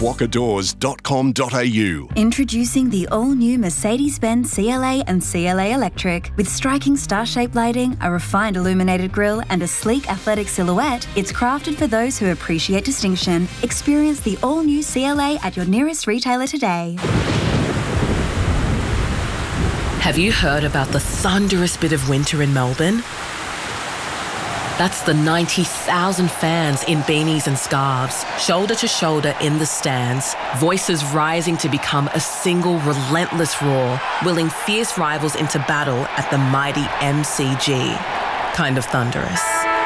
swackerdoors.com.au. Introducing the all-new Mercedes-Benz CLA and CLA Electric. With striking star-shaped lighting, a refined illuminated grille and a sleek athletic silhouette, it's crafted for those who appreciate distinction. Experience the all-new CLA at your nearest retailer today. Have you heard about the thunderous bit of winter in Melbourne? That's the 90,000 fans in beanies and scarves, shoulder to shoulder in the stands, voices rising to become a single relentless roar, willing fierce rivals into battle at the mighty MCG. Kind of thunderous.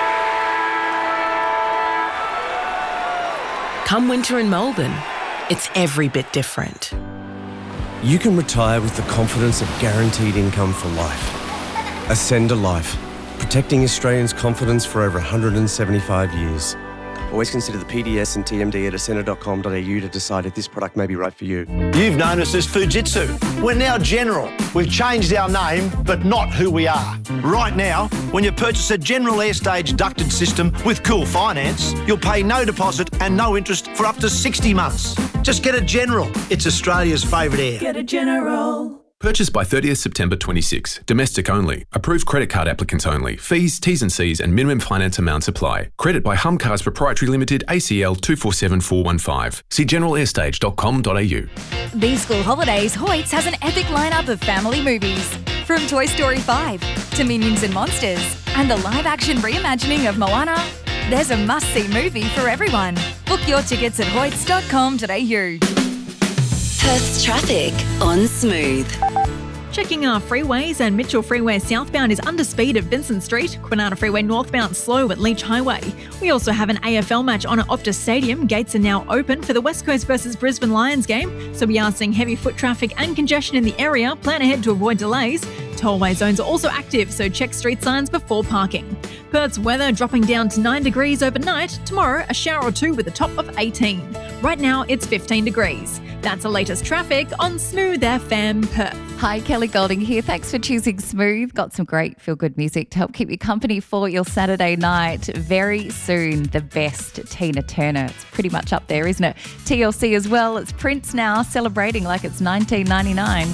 Come winter in Melbourne, it's every bit different. You can retire with the confidence of guaranteed income for life. Ascend a Life, protecting Australians' confidence for over 175 years. Always consider the PDS and TMD at ascender.com.au to decide if this product may be right for you. You've known us as Fujitsu. We're now General. We've changed our name, but not who we are. Right now, when you purchase a General Airstage ducted system with Cool Finance, you'll pay no deposit and no interest for up to 60 months. Just get a General. It's Australia's favourite air. Get a General. Purchased by 30th September 26. Domestic only. Approved credit card applicants only. Fees, T's and C's and minimum finance amounts apply. Credit by Hum Cars Proprietary Limited, ACL 247415. See generalairstage.com.au. These school holidays, Hoyts has an epic lineup of family movies. From Toy Story 5 to Minions and Monsters and the live-action reimagining of Moana, there's a must-see movie for everyone. Book your tickets at hoyts.com.au. Perth's traffic on Smooth. Checking our freeways, and Mitchell Freeway southbound is under speed at Vincent Street. Kwinana Freeway northbound slow at Leach Highway. We also have an AFL match on at Optus Stadium. Gates are now open for the West Coast versus Brisbane Lions game, so we are seeing heavy foot traffic and congestion in the area. Plan ahead to avoid delays. Tollway zones are also active, so check street signs before parking. Perth's weather dropping down to 9 degrees overnight. Tomorrow, a shower or two with a top of 18. Right now, it's 15 degrees. That's the latest traffic on Smooth FM Perth. Hi, Kelly Golding here. Thanks for choosing Smooth. Got some great feel-good music to help keep you company for your Saturday night. Very soon, the best Tina Turner. It's pretty much up there, isn't it? TLC as well. It's Prince now, celebrating like it's 1999.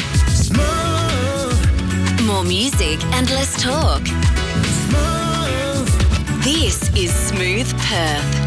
More music and less talk. This is Smooth Perth.